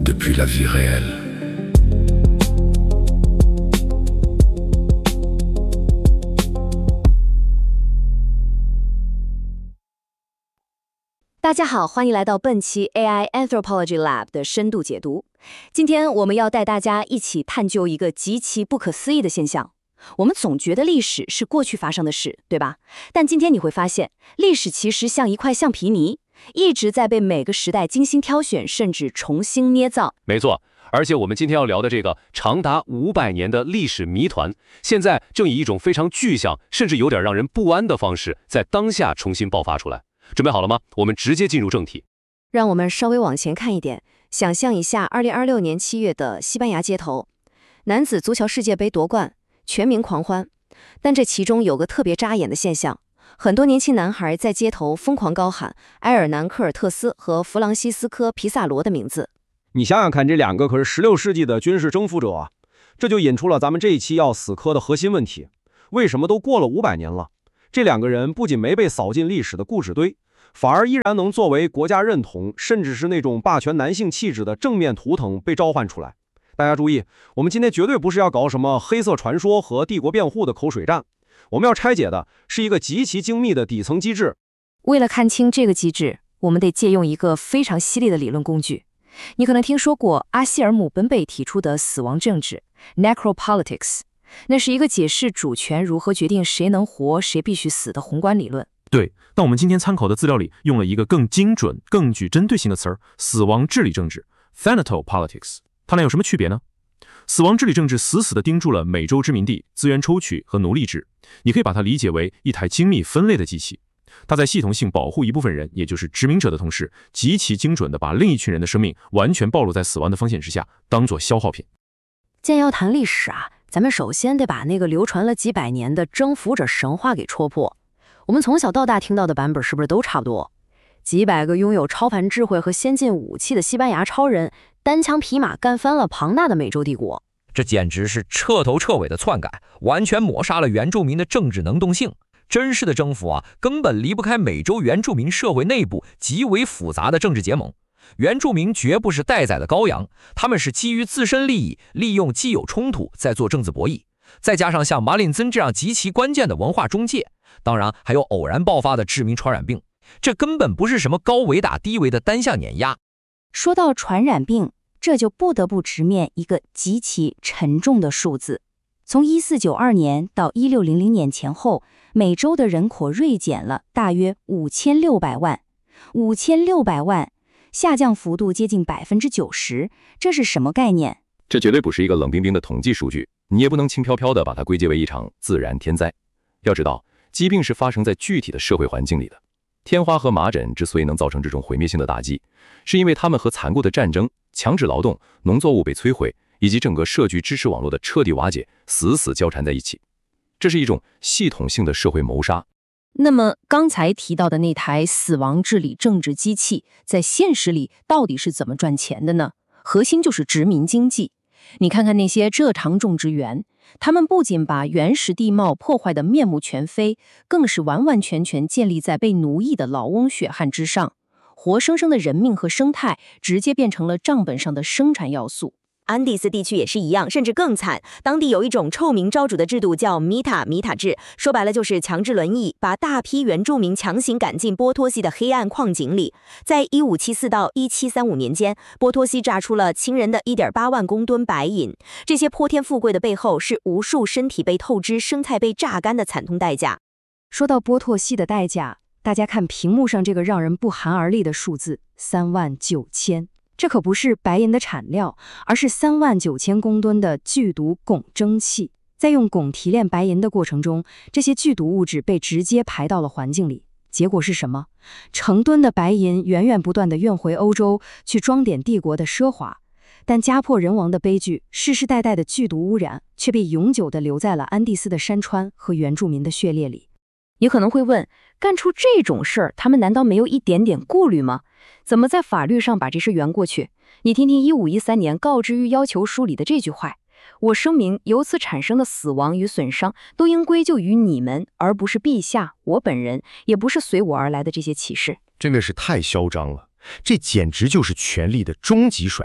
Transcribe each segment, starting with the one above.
depuis la vie réelle. 大家好，欢迎来到本期 AI Anthropology Lab 的深度解读。今天我们要带大家一起探究一个极其不可思议的现象。我们总觉得历史是过去发生的事，对吧？但今天你会发现，历史其实像一块橡皮泥，一直在被每个时代精心挑选，甚至重新捏造。 没错，而且我们今天要聊的这个长达500年的历史谜团，现在正以一种非常具象，甚至有点让人不安的方式，在当下重新爆发出来。准备好了吗？我们直接进入正题。 让我们稍微往前看一点，想象一下2026年7月的西班牙街头，男子足球世界杯夺冠，全民狂欢。但这其中有个特别扎眼的现象，很多年轻男孩在街头疯狂高喊埃尔南科尔特斯和弗朗西斯科皮萨罗的名字。 你想想看，这两个可是16世纪的军事征服者啊！这就引出了咱们这一期要死磕的核心问题：为什么都过了500年了，这两个人不仅没被扫进历史的故事堆，反而依然能作为国家认同，甚至是那种霸权男性气质的正面图腾被召唤出来。大家注意，我们今天绝对不是要搞什么黑色传说和帝国辩护的口水战，我们要拆解的是一个极其精密的底层机制。 为了看清这个机制，我们得借用一个非常犀利的理论工具。你可能听说过阿希尔姆本贝提出的死亡政治 Necropolitics， 那是一个解释主权如何决定谁能活谁必须死的宏观理论。 对，但我们今天参考的资料里用了一个更精准、更具针对性的词儿——死亡治理政治 （Thanatos-politics）。它俩有什么区别呢？死亡治理政治死死地盯住了美洲殖民地、资源抽取和奴隶制。你可以把它理解为一台精密分类的机器，它在系统性保护一部分人，也就是殖民者的同时，极其精准地把另一群人的生命完全暴露在死亡的风险之下，当作消耗品。 既然要谈历史啊，咱们首先得把那个流传了几百年的征服者神话给戳破。我们从小到大听到的版本是不是都差不多？几百个拥有超凡智慧和先进武器的西班牙超人，单枪匹马干翻了庞大的美洲帝国。 这简直是彻头彻尾的篡改，完全抹杀了原住民的政治能动性。真实的征服啊，根本离不开美洲原住民社会内部极为复杂的政治结盟。原住民绝不是待宰的羔羊，他们是基于自身利益，利用既有冲突在做政治博弈，再加上像马林森这样极其关键的文化中介，当然还有偶然爆发的致命传染病，这根本不是什么高维打低维的单向碾压。 说到传染病，这就不得不直面一个极其沉重的数字。从1492年到1600年前后，美洲的人口锐减了大约5600万，5600万，下降幅度接近90%，这是什么概念？ 这绝对不是一个冷冰冰的统计数据，你也不能轻飘飘地把它归结为一场自然天灾。要知道，疾病是发生在具体的社会环境里的。天花和麻疹之所以能造成这种毁灭性的打击，是因为它们和残酷的战争、强制劳动、农作物被摧毁，以及整个社区支持网络的彻底瓦解，死死交缠在一起。这是一种系统性的社会谋杀。 那么刚才提到的那台死亡治理政治机器，在现实里到底是怎么赚钱的呢？核心就是殖民经济。你看看那些蔗糖种植园，他们不仅把原始地貌破坏得面目全非，更是完完全全建立在被奴役的老翁血汗之上，活生生的人命和生态直接变成了账本上的生产要素。 安第斯地区也是一样，甚至更惨。当地有一种臭名昭著的制度叫米塔制，说白了就是强制轮役，把大批原住民强行赶进波托西的黑暗矿井里。在1574到1735年间，波托西榨出了惊人的1.8万公吨白银。这些泼天富贵的背后，是无数身体被透支、生菜被榨干的惨痛代价。 说到波托西的代价，大家看屏幕上这个让人不寒而栗的数字39000。这可不是白银的产料，而是39000公吨的剧毒汞蒸气。在用汞提炼白银的过程中，这些剧毒物质被直接排到了环境里。结果是什么？成吨的白银源源不断地运回欧洲，去装点帝国的奢华。但家破人亡的悲剧，世世代代的剧毒污染，却被永久地留在了安第斯的山川和原住民的血液里。你可能会问，干出这种事儿，他们难道没有一点点顾虑吗？怎么在法律上把这事圆过去？你听听1513年告知于要求书里的这句话：我声明，由此产生的死亡与损伤，都应归咎于你们，而不是陛下、我本人，也不是随我而来的这些骑士。 真的是太嚣张了，这简直就是权力的终极甩锅。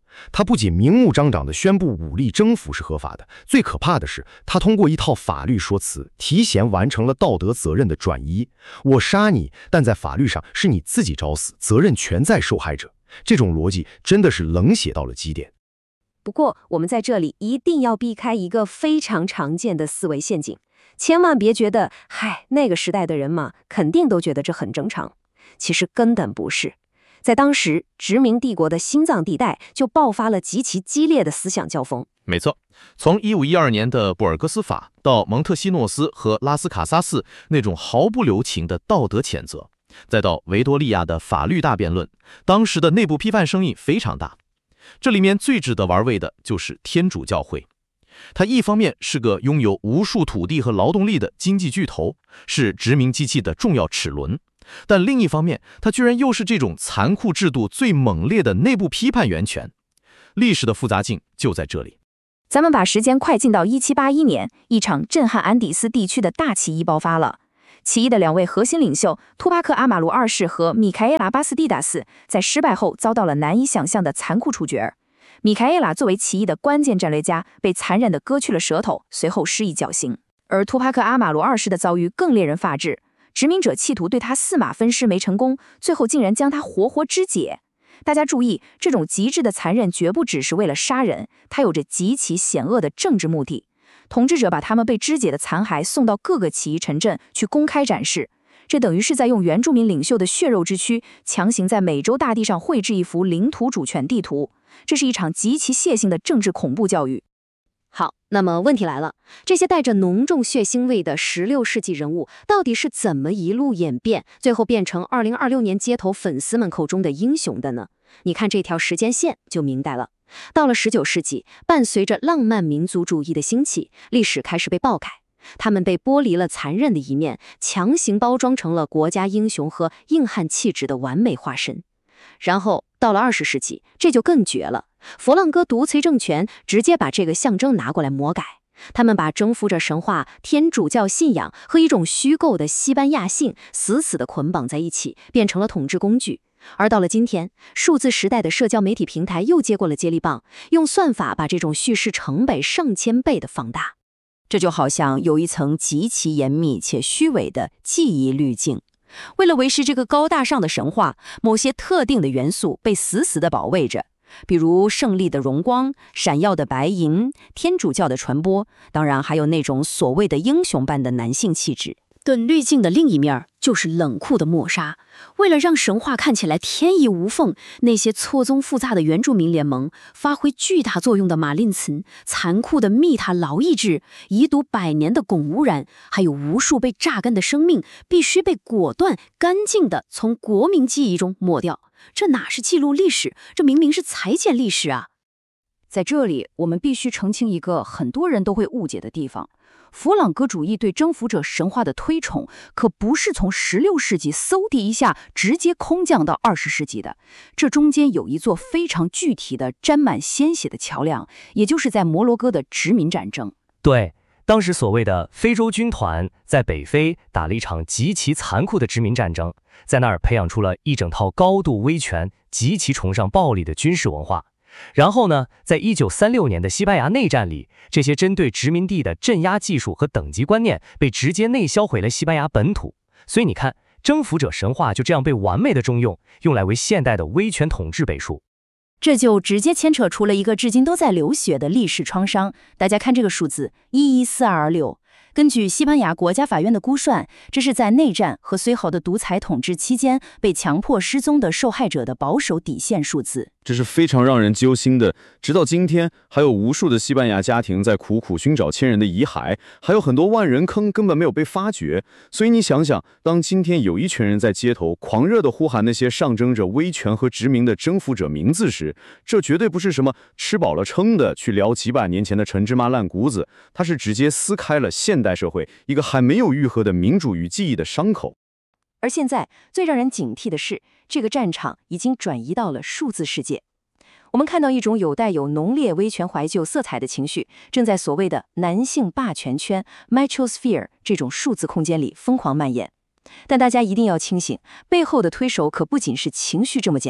他不仅明目张胆地宣布武力征服是合法的，最可怕的是，他通过一套法律说辞，提前完成了道德责任的转移。我杀你，但在法律上是你自己找死，责任全在受害者。这种逻辑真的是冷血到了极点。 不过，我们在这里一定要避开一个非常常见的思维陷阱，千万别觉得，那个时代的人嘛，肯定都觉得这很正常。其实根本不是。在当时，殖民帝国的心脏地带就爆发了极其激烈的思想交锋。 没错，从1512年的布尔戈斯法到蒙特西诺斯和拉斯卡萨斯那种毫不留情的道德谴责，再到维多利亚的法律大辩论，当时的内部批判声音非常大。这里面最值得玩味的就是天主教会，它一方面是个拥有无数土地和劳动力的经济巨头，是殖民机器的重要齿轮，但另一方面，它居然又是这种残酷制度最猛烈的内部批判源泉。历史的复杂性就在这里。 咱们把时间快进到1781年，一场震撼安第斯地区的大起义爆发了。起义的两位核心领袖图巴克·阿马卢二世和米凯耶拉·巴斯蒂达斯在失败后遭到了难以想象的残酷处决。米凯耶拉作为起义的关键战略家，被残忍地割去了舌头，随后施以绞刑。而图巴克·阿马卢二世的遭遇更令人发指，殖民者企图对他4马分尸没成功，最后竟然将他活活肢解。大家注意，这种极致的残忍绝不只是为了杀人，它有着极其险恶的政治目的。统治者把他们被肢解的残骸送到各个起义城镇去公开展示，这等于是在用原住民领袖的血肉之躯强行在美洲大地上绘制一幅领土主权地图。这是一场极其血腥的政治恐怖教育。好，那么问题来了，这些带着浓重血腥味的16世纪人物到底是怎么一路演变，最后变成2026年街头粉丝们口中的英雄的呢？你看这条时间线就明白了。到了19世纪，伴随着浪漫民族主义的兴起，历史开始被爆改，他们被剥离了残忍的一面，强行包装成了国家英雄和硬汉气质的完美化身。然后到了20世纪，这就更绝了，佛朗哥独裁政权直接把这个象征拿过来魔改，他们把征服者神话、天主教信仰和一种虚构的西班牙性死死地捆绑在一起，变成了统治工具。而到了今天，数字时代的社交媒体平台又接过了接力棒，用算法把这种叙事成倍上千倍的放大。 这就好像有一层极其严密且虚伪的记忆滤镜。为了维持这个高大上的神话，某些特定的元素被死死地保卫着，比如胜利的荣光、闪耀的白银、天主教的传播，当然还有那种所谓的英雄般的男性气质。 盾滤镜的另一面就是冷酷的抹杀。为了让神话看起来天衣无缝，那些错综复杂的原住民联盟、发挥巨大作用的马林岑、残酷的密塔劳役制、遗毒100年的汞污染，还有无数被榨干的生命，必须被果断、干净地从国民记忆中抹掉。这哪是记录历史，这明明是裁剪历史啊！ 在这里，我们必须澄清一个很多人都会误解的地方。佛朗哥主义对征服者神话的推崇，可不是从16世纪嗖地一下直接空降到20世纪的。这中间有一座非常具体的沾满鲜血的桥梁，也就是在摩洛哥的殖民战争。 对，当时所谓的非洲军团在北非打了一场极其残酷的殖民战争，在那儿培养出了一整套高度威权、极其崇尚暴力的军事文化。然后呢，在1936年的西班牙内战里，这些针对殖民地的镇压技术和等级观念被直接内销回了西班牙本土。所以你看，征服者神话就这样被完美的中用来为现代的威权统治背书。 这就直接牵扯出了一个至今都在流血的历史创伤。大家看这个数字11426，根据西班牙国家法院的估算，这是在内战和随后的独裁统治期间被强迫失踪的受害者的保守底线数字。 这是非常让人揪心的。直到今天，还有无数的西班牙家庭在苦苦寻找亲人的遗骸，还有很多万人坑根本没有被发掘。所以你想想，当今天有一群人在街头狂热地呼喊那些象征着威权和殖民的征服者名字时，这绝对不是什么吃饱了撑的去聊几百年前的陈芝麻烂谷子，它是直接撕开了现代社会一个还没有愈合的民主与记忆的伤口。 而现在最让人警惕的是，这个战场已经转移到了数字世界。我们看到一种带有浓烈威权怀旧色彩的情绪，正在所谓的男性霸权圈 Machosphere 这种数字空间里疯狂蔓延。但大家一定要清醒，背后的推手可不仅是情绪这么简单。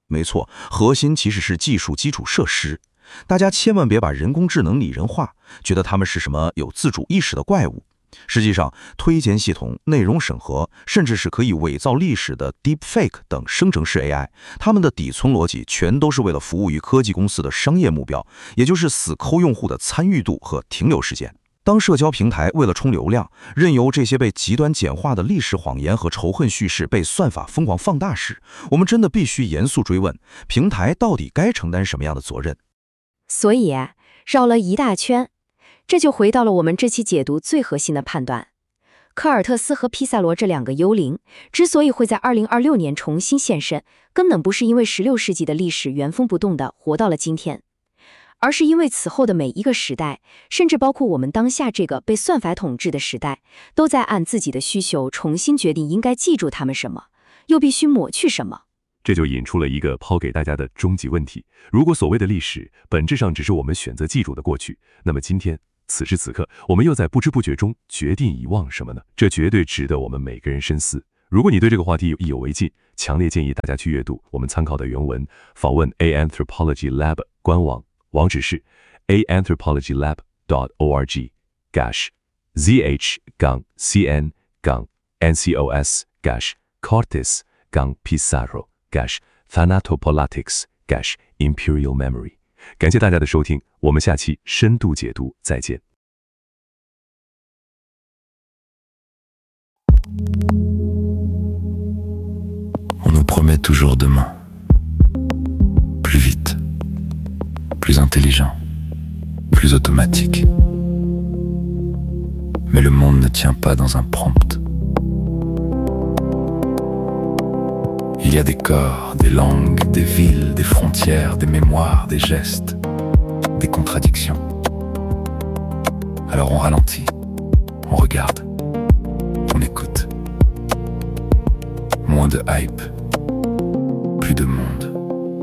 没错，核心其实是技术基础设施。大家千万别把人工智能拟人化，觉得他们是什么有自主意识的怪物。实际上，推荐系统、内容审核，甚至是可以伪造历史的 Deepfake 等生成式 AI， 它们的底层逻辑全都是为了服务于科技公司的商业目标，也就是死抠用户的参与度和停留时间。当社交平台为了冲流量，任由这些被极端简化的历史谎言和仇恨叙事被算法疯狂放大时，我们真的必须严肃追问，平台到底该承担什么样的责任？ 所以绕了一大圈，这就回到了我们这期解读最核心的判断。科尔特斯和皮萨罗这两个幽灵之所以会在2026年重新现身，根本不是因为16世纪的历史原封不动地活到了今天，而是因为此后的每一个时代，甚至包括我们当下这个被算法统治的时代，都在按自己的需求重新决定应该记住他们什么，又必须抹去什么。 这就引出了一个抛给大家的终极问题：如果所谓的历史本质上只是我们选择记住的过去，那么今天此时此刻，我们又在不知不觉中决定遗忘什么呢？这绝对值得我们每个人深思。如果你对这个话题意犹未尽，强烈建议大家去阅读我们参考的原文，访问 Anthropology Lab 官网，网址是 anthropology-lab.org-cn-cortes-pizarro-thanatopolitics-imperial memory。感谢大家的收听，我们下期深度解读再见。 On nous promet toujours demain. Plus vite, plus intelligent, plus automatique. Mais le monde ne tient pas dans un prompt. Il y a des corps, des langues, des villes, des frontières, des mémoires, des gestes, des contradictions. Alors on ralentit, on regarde, on écoute. Moins de hype,